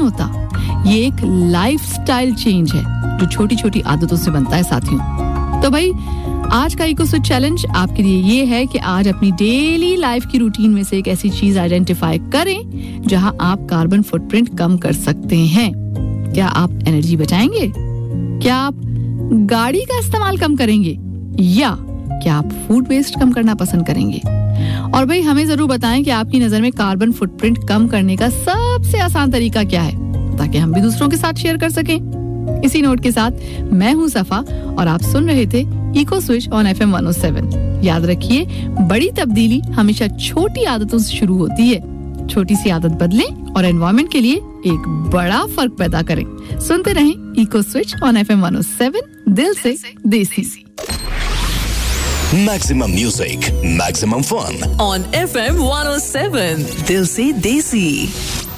होता, ये एक लाइफस्टाइल चेंज है जो छोटी-छोटी आदतों से बनता है साथियों। तो भाई आज का इको स्विच चैलेंज आपके लिए ये है कि आज अपनी डेली लाइफ की रूटीन में से एक ऐसी चीज आइडेंटिफाई करें जहां आप कार्बन फुटप्रिंट कम कर सकते हैं। क्या आप एनर्जी बचाएंगे? क्या आप गाड़ी का इस्तेमाल कम करेंगे? या क्या आप फूड वेस्ट कम करना पसंद करेंगे? और भाई हमें जरूर बताएं कि आपकी नजर में कार्बन फुटप्रिंट कम करने का सबसे आसान तरीका क्या है, ताकि हम भी दूसरों के साथ शेयर कर सकें। इसी नोट के साथ मैं हूं सफा और आप सुन रहे थे इको स्विच ऑन FM 107। याद रखिए, बड़ी तब्दीली हमेशा छोटी आदतों से शुरू होती है। छोटी सी आदत बदलें और एनवायरनमेंट के लिए एक बड़ा फर्क पैदा करें। सुनते रहें इको स्विच ऑन FM 107, दिल से देसी। Maximum music, maximum fun on FM 107, दिल से देसी।